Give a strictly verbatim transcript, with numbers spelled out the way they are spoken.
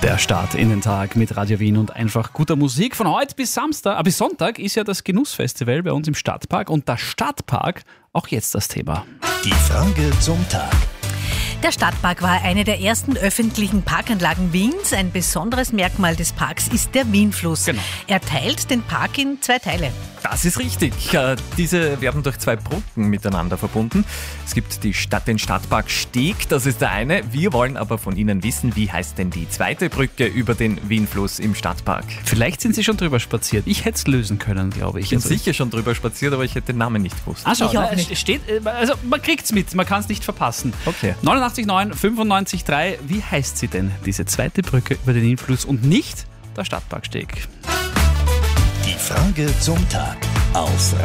Der Start in den Tag mit Radio Wien und einfach guter Musik. Von heute bis Samstag, äh, bis Sonntag ist ja das Genussfestival bei uns im Stadtpark und der Stadtpark auch jetzt das Thema. Die Frage zum Tag. Der Stadtpark war eine der ersten öffentlichen Parkanlagen Wiens. Ein besonderes Merkmal des Parks ist der Wienfluss. Genau. Er teilt den Park in zwei Teile. Das ist richtig. Äh, Diese werden durch zwei Brücken miteinander verbunden. Es gibt die Stadt, den Stadtpark Steg, das ist der eine. Wir wollen aber von Ihnen wissen, wie heißt denn die zweite Brücke über den Wienfluss im Stadtpark? Vielleicht sind Sie schon drüber spaziert. Ich hätte es lösen können, glaube ich. Ich bin Also- sicher schon drüber spaziert, aber ich hätte den Namen nicht gewusst. Ah, schau, Ich auch da nicht. steht, äh, also man kriegt's mit, man kann es nicht verpassen. Okay. neunundachtzig neun, fünfundneunzig drei, wie heißt sie denn, diese zweite Brücke über den Wienfluss und nicht der Stadtparksteg? Die Frage zum Tag auf